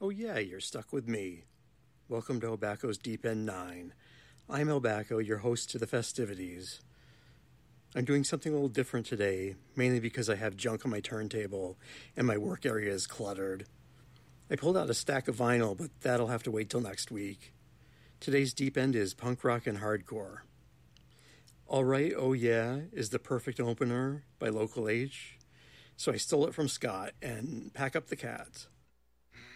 Oh yeah, you're stuck with me. Welcome to Obacco's Deep End 9. I'm Obacco, your host to the festivities. I'm doing something a little different today, mainly because I have junk on my turntable and my work area is cluttered. I pulled out a stack of vinyl, but that'll have to wait till next week. Today's Deep End is punk rock and hardcore. Alright, Oh Yeah is the perfect opener by Local H, so I stole it from Scott and pack up the cats.